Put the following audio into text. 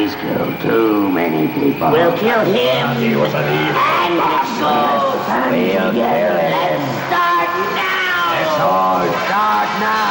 He's killed too many people. We'll kill him. He was an evil And bastard. we'll kill him. Let's start now. Let's all start now.